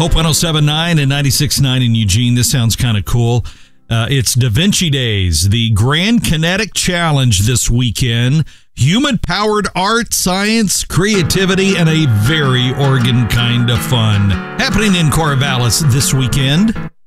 Hope 107.9 and 96.9 in Eugene. This sounds kind of cool. It's Da Vinci Days, the Grand Kinetic Challenge this weekend. Human-powered art, science, creativity, and a very Oregon kind of fun. Happening in Corvallis this weekend.